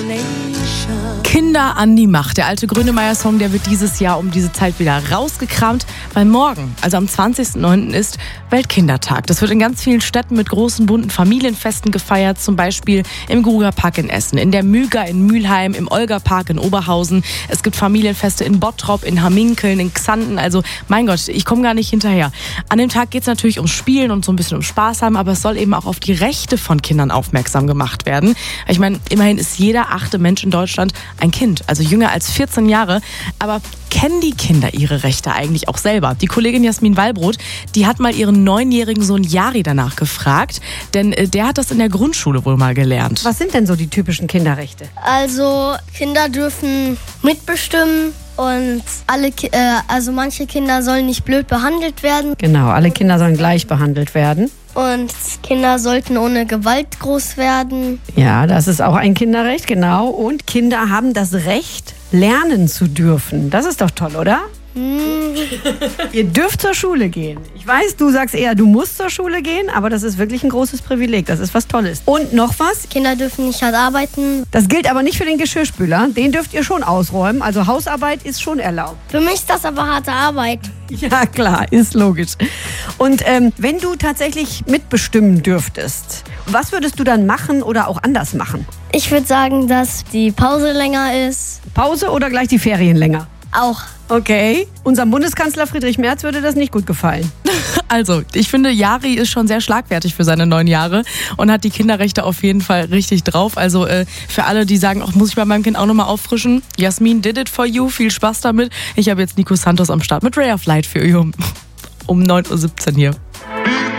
Kinder an die Macht. Der alte Grönemeyer-Song, der wird dieses Jahr um diese Zeit wieder rausgekramt, weil morgen, also am 20.09. ist Weltkindertag. Das wird in ganz vielen Städten mit großen bunten Familienfesten gefeiert, zum Beispiel im Grugerpark in Essen, in der Müger in Mülheim, im Olgapark in Oberhausen. Es gibt Familienfeste in Bottrop, in Hamminkeln, in Xanten. Also mein Gott, ich komme gar nicht hinterher. An dem Tag geht es natürlich ums Spielen und so ein bisschen um Spaß haben, aber es soll eben auch auf die Rechte von Kindern aufmerksam gemacht werden. Ich meine, immerhin ist jeder 8. Mensch in Deutschland ein Kind, also jünger als 14 Jahre. Aber kennen die Kinder ihre Rechte eigentlich auch selber? Die Kollegin Jasmin Wallbrot, die hat mal ihren 9-jährigen Sohn Jari danach gefragt, denn der hat das in der Grundschule wohl mal gelernt. Was sind denn so die typischen Kinderrechte? Also Kinder dürfen mitbestimmen und also manche Kinder sollen nicht blöd behandelt werden. Genau, alle Kinder sollen gleich behandelt werden. Und Kinder sollten ohne Gewalt groß werden. Ja, das ist auch ein Kinderrecht, genau. Und Kinder haben das Recht, lernen zu dürfen. Das ist doch toll, oder? Ihr dürft zur Schule gehen. Ich weiß, du sagst eher, du musst zur Schule gehen, aber das ist wirklich ein großes Privileg. Das ist was Tolles. Und noch was? Kinder dürfen nicht hart arbeiten. Das gilt aber nicht für den Geschirrspüler. Den dürft ihr schon ausräumen. Also Hausarbeit ist schon erlaubt. Für mich ist das aber harte Arbeit. Ja, klar, ist logisch. Und wenn du tatsächlich mitbestimmen dürftest, was würdest du dann machen oder auch anders machen? Ich würde sagen, dass die Pause länger ist. Pause oder gleich die Ferien länger? Auch. Okay. Unserem Bundeskanzler Friedrich Merz würde das nicht gut gefallen. Also, ich finde, Jari ist schon sehr schlagfertig für seine 9 Jahre und hat die Kinderrechte auf jeden Fall richtig drauf. Also für alle, die sagen, ach, muss ich bei meinem Kind auch nochmal auffrischen. Jasmin did it for you. Viel Spaß damit. Ich habe jetzt Nico Santos am Start mit Ray of Light für you um 9.17 Uhr hier.